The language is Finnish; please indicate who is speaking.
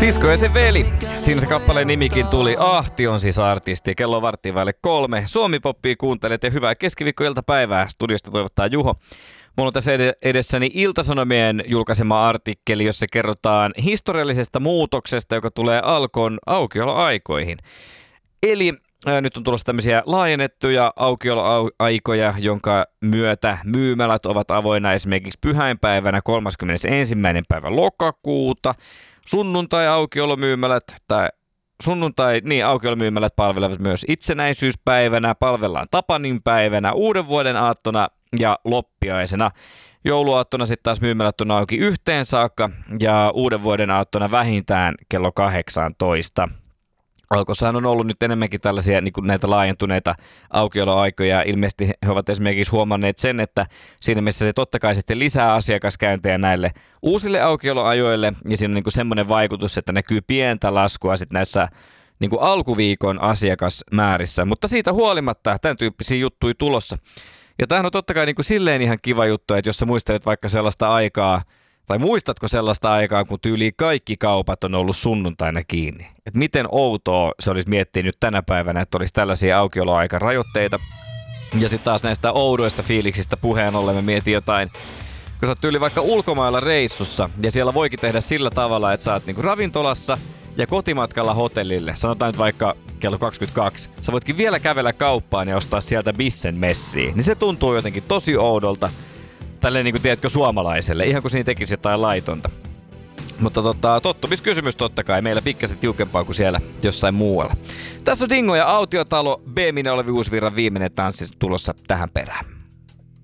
Speaker 1: Sisko ja se veli. Siinä se kappaleen nimikin tuli. Ahti on siis artisti. Kello on 2:03. Suomi-poppia kuuntelet ja hyvää keskiviikkoiltapäivää. Studiosta toivottaa Juho. Mulla on tässä edessäni Ilta-Sanomien julkaisema artikkeli, jossa kerrotaan historiallisesta muutoksesta, joka tulee Alkon aukioloaikoihin. Eli nyt on tulossa tämmöisiä laajennettuja aukioloaikoja, jonka myötä myymälät ovat avoinna esimerkiksi pyhäinpäivänä 31. päivä lokakuuta. Aukiolomyymälät palvelevat myös itsenäisyyspäivänä, palvellaan Tapaninpäivänä, uuden vuoden aattona ja loppiaisena. Jouluaattona sitten taas myymälät on auki yhteen saakka ja uuden vuoden aattona vähintään kello 18. Alkossahan on ollut nyt enemmänkin tällaisia niin kuin näitä laajentuneita aukioloaikoja. Ilmeisesti he ovat esimerkiksi huomanneet sen, että siinä missä se totta kai sitten lisää asiakaskäyntejä näille uusille aukioloajoille. Ja siinä on niin kuin semmoinen vaikutus, että näkyy pientä laskua sitten näissä niin kuin alkuviikon asiakasmäärissä. Mutta siitä huolimatta tämän tyyppisiä juttuja tulossa. Ja tämähän on totta kai niin kuin silleen ihan kiva juttu, että jos sä muistelet vaikka sellaista aikaa, tai muistatko sellaista aikaa, kun tyyliin kaikki kaupat on ollut sunnuntaina kiinni? Et miten outoa se olisi miettiä nyt tänä päivänä, että olisi tällaisia aukioloaikarajoitteita. Ja sitten taas näistä oudoista fiiliksistä puheen ollen me mietin jotain, kun sä oot tyyli vaikka ulkomailla reissussa, ja siellä voikin tehdä sillä tavalla, että sä oot niinku ravintolassa ja kotimatkalla hotellille. Sanotaan nyt vaikka kello 22. Sä voitkin vielä kävellä kauppaan ja ostaa sieltä bissen messiin. Niin se tuntuu jotenkin tosi oudolta. Tälleen niin kuin tiedätkö suomalaiselle, ihan kuin siinä tekisi jotain laitonta. Mutta tottumiskysymys totta kai, meillä pikkasen tiukempaa kuin siellä jossain muualla. Tässä on Dingo ja Autiotalo, B-minä Olevi Uusvirran viimeinen tanssi tulossa tähän perään.